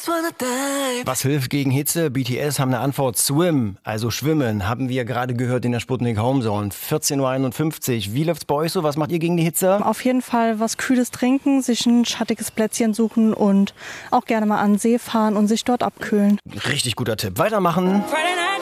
Was hilft gegen Hitze? BTS haben eine Antwort. Swim, also schwimmen, haben wir gerade gehört in der Sputnik Homezone. 14:51 Uhr. Wie läuft's bei euch so? Was macht ihr gegen die Hitze? Auf jeden Fall was Kühles trinken, sich ein schattiges Plätzchen suchen und auch gerne mal an den See fahren und sich dort abkühlen. Richtig guter Tipp. Weitermachen.